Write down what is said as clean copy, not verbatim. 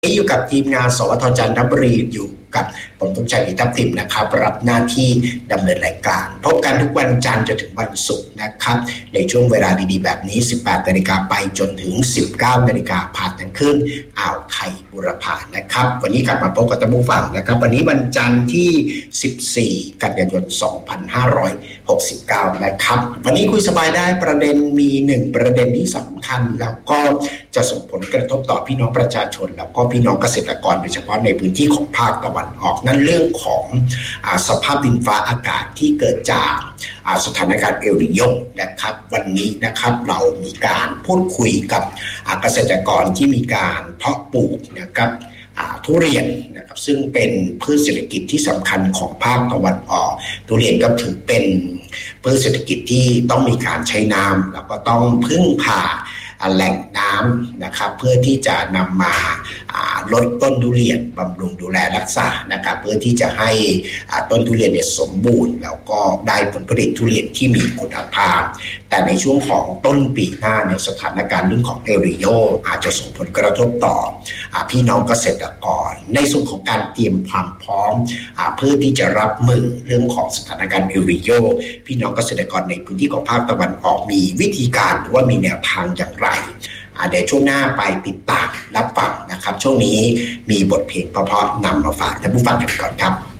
อยู่กับทีมงานสวทจันทบุรีอยู่กับผมธงชัย อินทร์ทิพย์นะครับรับหน้าที่ดำเนินรายการพบกันทุกวันจันทร์จนถึงวันศุกร์นะครับในช่วงเวลาดีๆแบบนี้ 18 นาฬิกาไปจนถึง 19 นาฬิกาผ่านทางคลื่นอ่าวไทยบุรพานะครับวันนี้กลับมาพบกับท่านผู้ฟังนะครับวันนี้วันจันทร์ที่ 14 กันยายน 2569 นะครับวันนี้คุยสบายได้ประเด็นมี1ประเด็นที่สำคัญแล้วก็จะส่งผลกระทบต่อพี่น้องประชาชนแล้วก็พี่น้องเกษตรกรโดยเฉพาะในพื้นที่ของภาคตะวันออกนั่นเรื่องของสภาพดินฟ้าอากาศที่เกิดจากสถานการณ์เอลนิโญนะครับวันนี้นะครับเรามีการพูดคุยกับเกษตรกรที่มีการเพาะปลูกนะครับทุเรียนนะครับซึ่งเป็นพืชเศรษฐกิจที่สำคัญของภาคตะวันออกทุเรียนก็ถือเป็นพืชเศรษฐกิจที่ต้องมีการใช้น้ำแล้วก็ต้องพึ่งพาแหล่งน้ำนะครับเพื่อที่จะนำมาลดต้นทุเรียนบำรุงดูแลรักษานะครับเพื่อที่จะให้ต้นทุเรียนเนี่ยสมบูรณ์แล้วก็ได้ผลผลิตทุเรียนที่มีคุณภาพแต่ในช่วงของต้นปีหน้าในสถานการณ์เรื่องของเอลนิโญอาจจะส่งผลกระทบต่อพี่น้องเกษตรกรในส่วนของการเตรียมความพร้อมเพื่อที่จะรับมือเรื่องของสถานการณ์เอลนิโญพี่น้องเกษตรกรในพื้นที่ของภาคตะวันออกมีวิธีการหรือว่ามีแนวทางอย่างไรเดี๋ยวช่วงหน้าไปติดตามรับฟังนะครับช่วงนี้มีบทเพลงเพราะๆนำมาฝากท่านผู้ฟังกันก่อนครับ